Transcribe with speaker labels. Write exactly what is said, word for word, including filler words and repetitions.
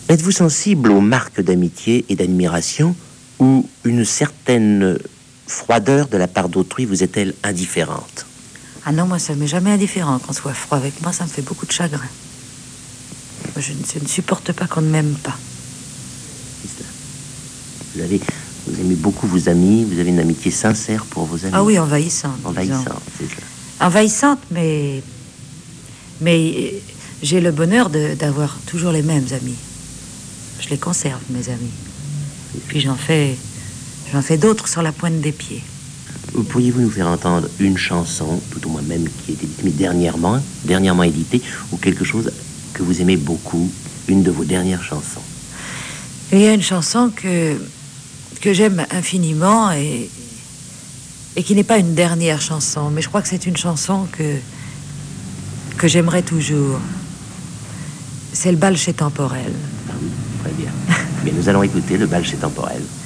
Speaker 1: Êtes-vous sensible aux marques d'amitié et d'admiration ou une certaine froideur de la part d'autrui vous est-elle indifférente?
Speaker 2: Ah non, moi, ça m'est jamais indifférent qu'on soit froid avec moi, ça me fait beaucoup de chagrin. Moi, je, ne, je ne supporte pas qu'on ne m'aime pas.
Speaker 1: Vous avez, vous aimez beaucoup vos amis, vous avez une amitié sincère pour vos amis.
Speaker 2: Ah oui, envahissante.
Speaker 1: Envahissante, c'est ça.
Speaker 2: Envahissante, mais... Mais j'ai le bonheur de, d'avoir toujours les mêmes amis. Je les conserve, mes amis. Et puis j'en fais, j'en fais d'autres sur la pointe des pieds.
Speaker 1: Pourriez-vous nous faire entendre une chanson, tout au moins même qui a été éditée, mais dernièrement, dernièrement éditée, ou quelque chose que vous aimez beaucoup, une de vos dernières chansons?
Speaker 2: Il y a une chanson que, que j'aime infiniment et, et qui n'est pas une dernière chanson, mais je crois que c'est une chanson que, que j'aimerais toujours. C'est le bal chez Temporel.
Speaker 1: Ah oui, très bien. Mais nous allons écouter le bal chez Temporel.